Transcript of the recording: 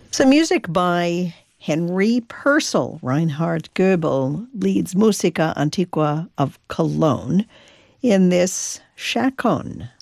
Some music by Henry Purcell. Reinhard Goebel leads Musica Antiqua of Cologne in this Chaconne.